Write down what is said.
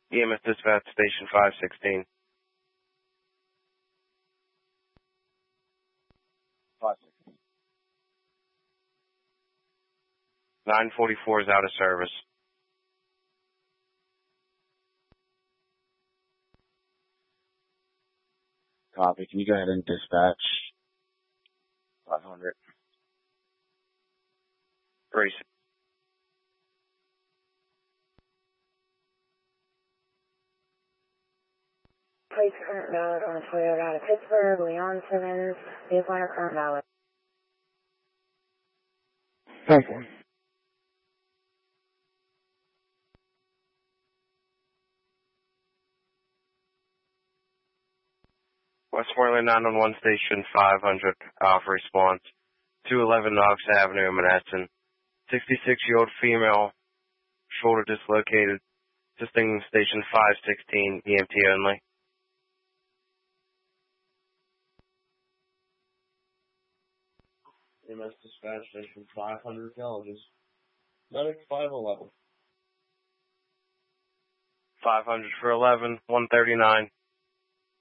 EMS dispatch station 516. 516. 944 is out of service. Copy. Can you go ahead and dispatch 500? Grace. Place current ballot on Toyota out of Pittsburgh, Leon Simmons, baseline current ballot. Thank you. Westmoreland 911 station 500, Alpha response. 211 Knox Avenue, Manhattan. 66-year-old female, shoulder dislocated. Assisting station 516, EMT only. EMS dispatch station 500 challenges. Medic 511. 500 for 11, 139.